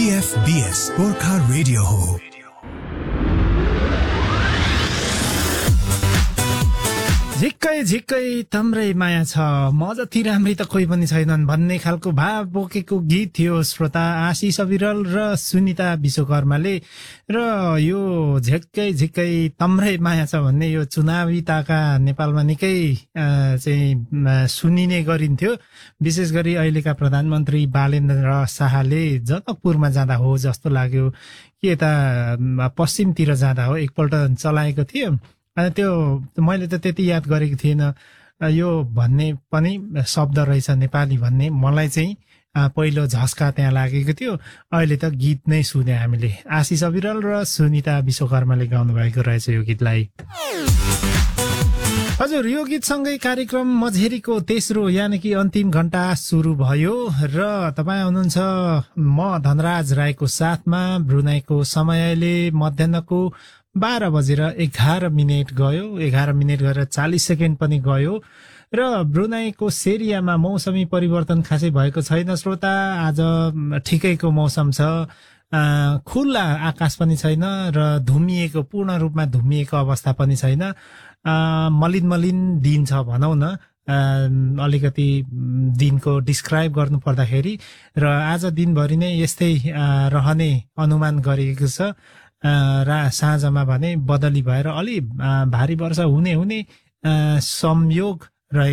BFBS Gorkha radio हो। झिक्कै झिक्कै तम्रै माया छ, म जति राम्री त कोही पनि छैनन् भन्ने खालको भाव बोकेको गीत थियो श्रोता आशिष अविरल र सुनिता विश्वकर्माले। र यो झिक्कै झिक्कै तम्रै माया छ भन्ने यो चुनावी ताका नेपालमा निकै चाहिँ सुनिने गरिन्थ्यो। विशेष गरी अहिलेका प्रधानमन्त्री बालेन्द्र शाहले जनकपुरमा जाँदा हो जस्तो लाग्यो कि यता पश्चिमतिर जाँदा हो एकपल्ट चलाएको थियो। त्यो मैले त त्यति याद गरेको थिएन यो भन्ने पनि शब्द रहेछ नेपाली भन्ने। मलाई चाहिँ पहिलो झस्का त्यहाँ लागेको थियो। अहिले त गीत नै सुन्यो हामीले। आशिष अविरल र सुनिता विश्वकर्माले गाउनु भएको रहेछ यो गीतलाई। हजुर, यो गीतसँगै कार्यक्रम मझेरीको तेस्रो यानि कि अन्तिम घण्टा सुरु भयो र तपाईँ हुनुहुन्छ म धनराज राईको साथमा। ब्रुनाईको समयले मध्याहको 12:11 गयो। 11 मिनेट गरेर 40 सेकेन्ड पनि गयो। र ब्रुनाईको सेरियामा मौसमी परिवर्तन खासै भएको छैन श्रोता। आज ठिकैको मौसम छ, खुल्ला आकाश पनि छैन र धुमिएको पूर्ण रूपमा धुमिएको अवस्था पनि छैन। मलिन मलिन दिन छ भनौँ न। अलिकति दिनको डिस्क्राइब गर्नु पर्दाखेरि र आज दिनभरि नै यस्तै रहने अनुमान गरिएको छ। र साँझमा भने बदली भएर अलि भारी वर्षा हुने संयोग